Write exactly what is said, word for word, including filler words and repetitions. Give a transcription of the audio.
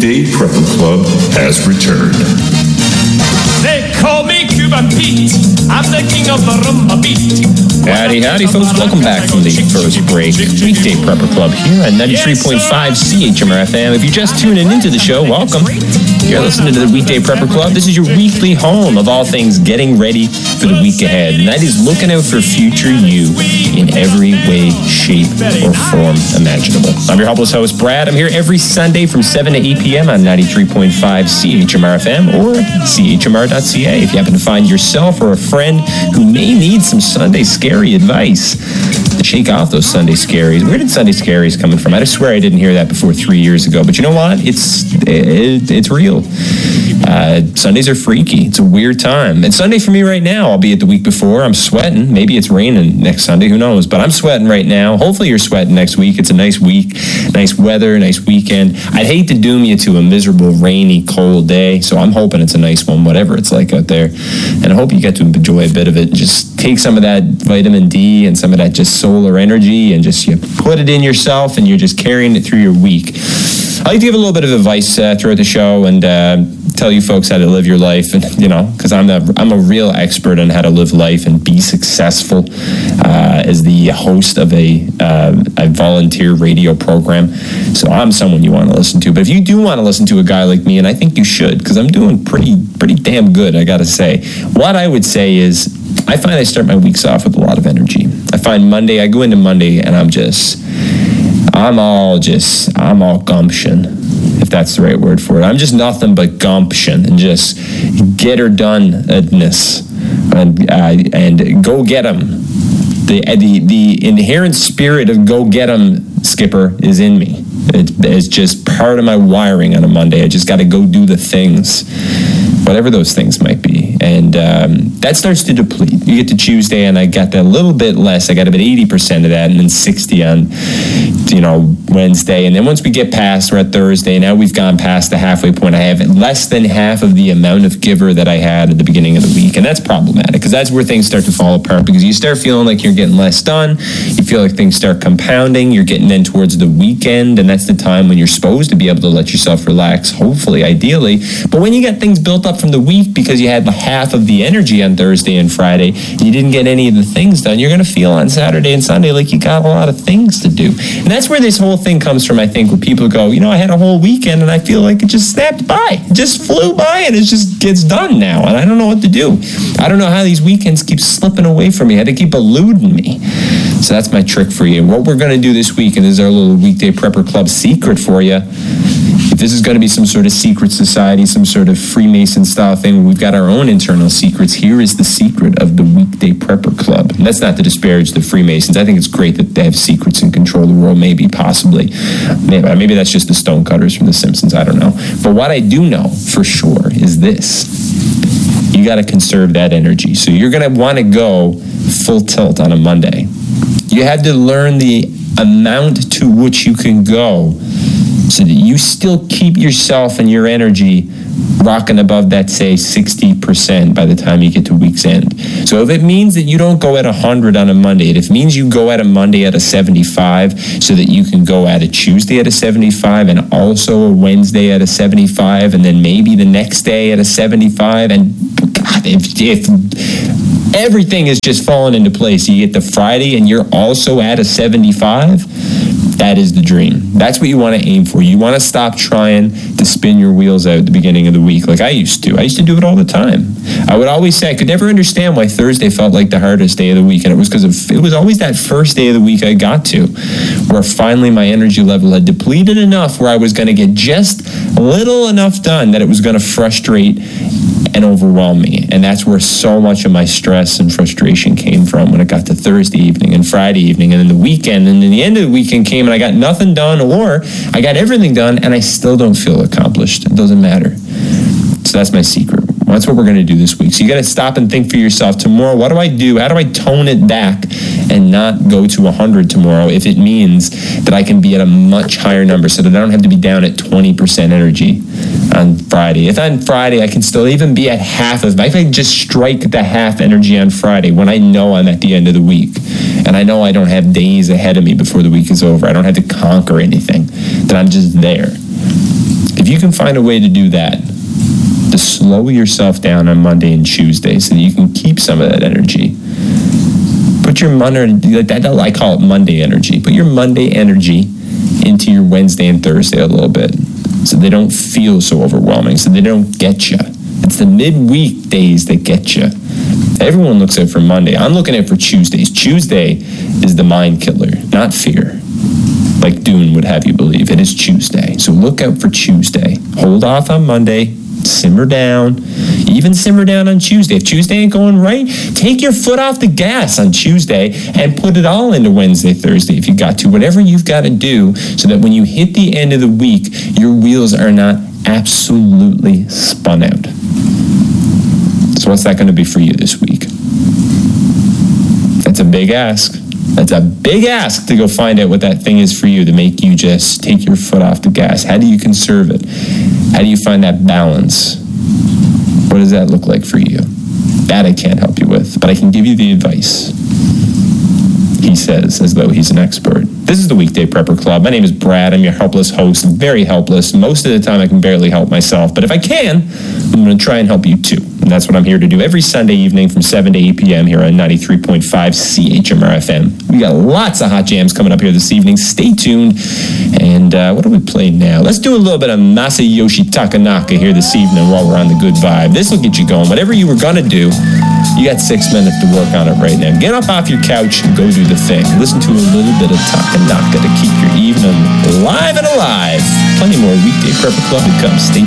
Weekday Prepper Club has returned. They call me Cuban Pete. I'm the king of the rumba beat. Howdy, howdy, folks. Welcome back from the first break. Weekday Prepper Club here on ninety-three point five C H M R F M. If you're just tuning into the show, welcome. You're listening to the Weekday Prepper Club. This is your weekly home of all things getting ready for the week ahead. And that is looking out for future you in every way, shape, or form imaginable. I'm your helpless host, Brad. I'm here every Sunday from seven to eight p.m. on ninety-three point five C H M R F M or C H M R dot C A. If you happen to find yourself or a friend who may need some Sunday scary advice to shake off those Sunday scaries. Where did Sunday scaries coming from? I swear I didn't hear that before three years ago. But you know what? It's it, it's real. Uh, Sundays are freaky. It's a weird time. And Sunday for me right now, albeit the week before, I'm sweating. Maybe it's raining next Sunday. Who knows? But I'm sweating right now. Hopefully you're sweating next week. It's a nice week, nice weather, nice weekend. I'd hate to doom you to a miserable, rainy, cold day. So I'm hoping it's a nice one, whatever it's like out there. And I hope you get to enjoy a bit of it. Just take some of that vitamin D and some of that just solar energy and just you put it in yourself and you're just carrying it through your week. I like to give a little bit of advice uh, throughout the show and uh, tell you folks how to live your life, and you know, because I'm a I'm a real expert on how to live life and be successful uh, as the host of a uh, a volunteer radio program. So I'm someone you want to listen to. But if you do want to listen to a guy like me, and I think you should, because I'm doing pretty pretty damn good, I got to say. What I would say is, I find I start my weeks off with a lot of energy. I find Monday, I go into Monday, and I'm just. I'm all just, I'm all gumption, if that's the right word for it. I'm just nothing but gumption and just get her done-ness and, uh, and go get 'em. The, the, the inherent spirit of go get 'em, Skipper, is in me. It, it's just part of my wiring on a Monday. I just got to go do the things, whatever those things might be. And um, that starts to deplete. You get to Tuesday, and I got that a little bit less. I got about eighty percent of that, and then sixty on, you know, Wednesday. And then once we get past, we're at Thursday. Now we've gone past the halfway point. I have less than half of the amount of giver that I had at the beginning of the week. And that's problematic, because that's where things start to fall apart, because you start feeling like you're getting less done. You feel like things start compounding. You're getting in towards the weekend, and that's the time when you're supposed to be able to let yourself relax, hopefully, ideally. But when you get things built up from the week because you had half of the energy on Thursday and Friday, and you didn't get any of the things done, you're going to feel on Saturday and Sunday like you got a lot of things to do. And that's where this whole thing comes from, I think, where people go, you know, I had a whole weekend and I feel like it just snapped by. It just flew by and it just gets done now. And I don't know what to do. I don't know how these weekends keep slipping away from me, how they keep eluding me. So that's my trick for you. What we're going to do this week, and this is our little Weekday Prepper Club secret for you. If this is going to be some sort of secret society, some sort of Freemason style thing, we've got our own internal secrets. Here is the secret of the Weekday Prepper Club. And that's not to disparage the Freemasons. I think it's great that they have secrets and control the world, maybe, possibly. Maybe, maybe that's just the Stonecutters from The Simpsons, I don't know. But what I do know for sure is this. You got to conserve that energy. So you're going to want to go full tilt on a Monday. You had to learn the amount to which you can go so that you still keep yourself and your energy rocking above that, say, sixty percent by the time you get to week's end. So if it means that you don't go at one hundred on a Monday, if it means you go at a Monday at a seventy-five so that you can go at a Tuesday at a seventy-five and also a Wednesday at a seventy-five and then maybe the next day at a seventy-five, and God, if, if everything is just falling into place, you get to Friday and you're also at a seventy-five, that is the dream. That's what you want to aim for. You want to stop trying to spin your wheels out at the beginning of the week like I used to. I used to do it all the time. I would always say I could never understand why Thursday felt like the hardest day of the week, and it was because of, it was always that first day of the week I got to where finally my energy level had depleted enough where I was going to get just a little enough done that it was going to frustrate and overwhelm me. And that's where so much of my stress and frustration came from when it got to Thursday evening and Friday evening and then the weekend. And then the end of the weekend came and I got nothing done, or I got everything done and I still don't feel accomplished. It doesn't matter. So that's my secret. That's what we're going to do this week. So you got to stop and think for yourself. Tomorrow, what do I do? How do I tone it back and not go to one hundred tomorrow if it means that I can be at a much higher number so that I don't have to be down at twenty percent energy on Friday? If on Friday I can still even be at half of, if I can just strike the half energy on Friday when I know I'm at the end of the week and I know I don't have days ahead of me before the week is over, I don't have to conquer anything, then I'm just there. If If you can find a way to do that, to slow yourself down on Monday and Tuesday so that you can keep some of that energy. Put your Monday, like that, I call it Monday energy. Put your Monday energy into your Wednesday and Thursday a little bit so they don't feel so overwhelming, so they don't get you. It's the midweek days that get you. Everyone looks out for Monday. I'm looking out for Tuesdays. Tuesday is the mind killer, not fear, like Dune would have you believe. It is Tuesday. So look out for Tuesday. Hold off on Monday. Simmer down. Even simmer down on Tuesday. If Tuesday ain't going right, take your foot off the gas on Tuesday and put it all into Wednesday, Thursday if you got to. Whatever you've got to do so that when you hit the end of the week, your wheels are not absolutely spun out. So what's that going to be for you this week? That's a big ask. That's a big ask to go find out what that thing is for you to make you just take your foot off the gas. How do you conserve it? How do you find that balance? What does that look like for you? That I can't help you with, but I can give you the advice. He says, as though he's an expert. This is the Weekday Prepper Club. My name is Brad. I'm your helpless host. I'm very helpless. Most of the time, I can barely help myself. But if I can, I'm going to try and help you too. And that's what I'm here to do every Sunday evening from seven to eight p.m. here on ninety-three point five C H M R F M. We got lots of hot jams coming up here this evening. Stay tuned. And uh, what do we play now? Let's do a little bit of Masayoshi Takanaka here this evening while we're on the good vibe. This will get you going. Whatever you were going to do, you got six minutes to work on it right now. Get up off your couch and go do the thing. Listen to a little bit of Takanaka to keep your evening live and alive. Plenty more Weekday Prepper Club to come. Stay